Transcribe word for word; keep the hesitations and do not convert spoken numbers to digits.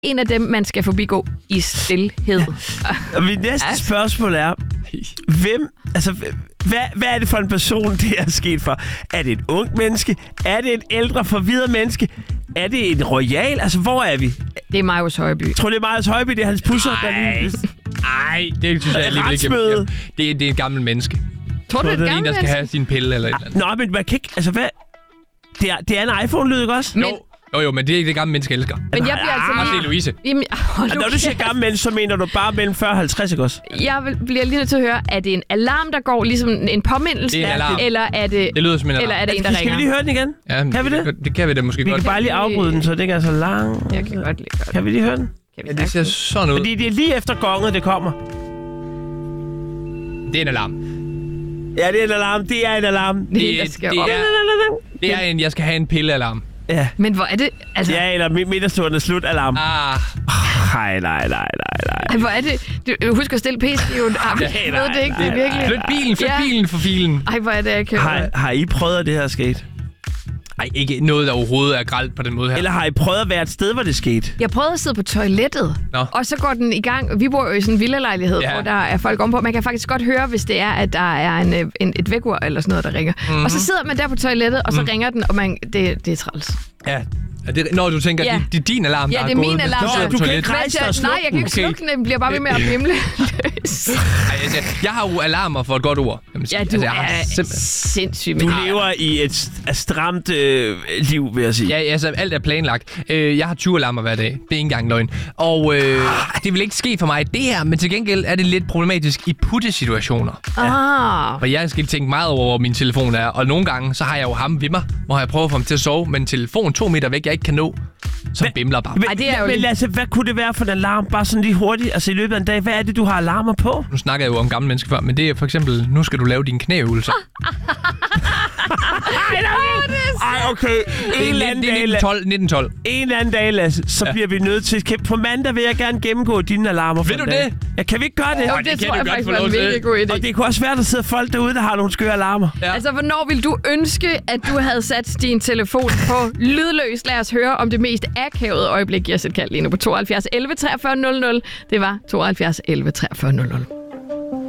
en af dem, man skal forbigå i stilhed. Og mit næste ja. spørgsmål er, hvem, altså, hvad, hvad er det for en person, det er sket for? Er det et ungt menneske? Er det et ældre, forvirret menneske? Er det en royal? Altså, hvor er vi? Det er Marius Højby. Jeg tror, det er Marius Højby, det er hans pusser. Nej, nej, det synes jeg alligevel ikke. Det er, det er et gammelt menneske. Tror du, det er et gammelt der skal have sin pille eller et eller andet? Nå, men man kan ikke, altså, hvad? Det er, det er en iPhone-lyd, ikke også? Men, jo. Jo, jo, men det er ikke det gamle menneske elsker. Men jeg bliver altså lige... lige... det er Louise. Jamen, og når du siger gammel menneske, så mener du bare mellem fyrre og halvtreds, ikke også? Jeg bliver lige nødt til at høre, er det en alarm, der går ligesom en påmindelse? Det er en alarm. Eller er det... Det lyder som en alarm. Eller er det en, der ringer? Skal vi lige høre den igen? Ja, kan vi det? Det, det kan vi da måske vi godt. Vi kan bare lige afbryde den, så det ikke er så lang. Jeg kan godt lide godt. Kan vi lige høre den? Kan vi ja, det ser sådan ud. Fordi det er lige efter gonget, det kommer. Det er en alarm. Ja, det er en alarm. Det er en alarm. Det, det, er, det, er, det er en, jeg skal have en pillealarm. Ja. Men hvor er det... Altså... Ja, eller midterstående slutalarm. Ah. Nej, nej, nej, nej, nej. Hvor er det... Du husk at stille pæskiven. Ah, jeg ved det ikke, det er virkelig... Flyt bilen, flyt ja. bilen for filen. Ej, hvor er det, jeg kan... Har, har I prøvet, at det her skete? Ej, ikke noget, der overhovedet er grelt på den måde her. Eller har I prøvet at være et sted, hvor det skete? Jeg prøvede at sidde på toilettet, Nå. og så går den i gang. Vi bor jo i sådan en villalejlighed, ja. hvor der er folk ovenpå. Man kan faktisk godt høre, hvis det er, at der er en, en, et vækkeur eller sådan noget, der ringer. Mm-hmm. Og så sidder man der på toilettet, og så mm. ringer den, og man, det, det er træls. Ja. Er det, når du tænker, ja. det, det er din alarm, ja, der er det er gået. min alarm. Nå, du kan ikke rejse dig og slukke Nej, jeg kan ikke okay. slukke den. Den bliver bare ved med at bimle. Jeg har jo alarmer for et godt ord. Ja, du altså, er simp- sindssygt. Du lever i et stramt øh, liv, vil jeg sige. Ja, altså alt er planlagt. Øh, jeg har tyve alarmer hver dag. Det er ikke engang løgn. Og øh, det vil ikke ske for mig det her, men til gengæld er det lidt problematisk i puttesituationer. Ah. Og jeg skal tænke meget over, hvor min telefon er. Og nogle gange, så har jeg jo ham ved mig, hvor jeg prøver at få ham til at sove, men telefonen to meter væk, jeg ikke kan nå. Så men, bimler bare. Men, Ej, det er jo men lidt... altså, hvad kunne det være for en alarm? Bare sådan lige hurtigt, altså i løbet af en dag. Hvad er det, du har alarmer på? Nu snakker jeg jo om gamle mennesker før, men det er for eksempel, nu skal du lave dine knæøvelser. Ej, okay. En eller anden dag, nitten tolv En eller anden dag, Lasse, så ja. bliver vi nødt til... På mandag vil jeg gerne gennemgå dine alarmer. Vil du dag. det? Ja, kan vi ikke gøre det? Jo, det, det tror jeg faktisk var en virkelig god idé. Og det kunne også være, der sidder folk derude, der har nogle skøre alarmer. Ja. Altså, hvornår ville du ønske, at du havde sat din telefon på lydløs? Lad os høre om det mest akavede øjeblik, jeg sætter kald lige nu på tooghalvfjerds elleve treogfyrre nul nul. Det var tooghalvfjerds elleve treogfyrre nul nul.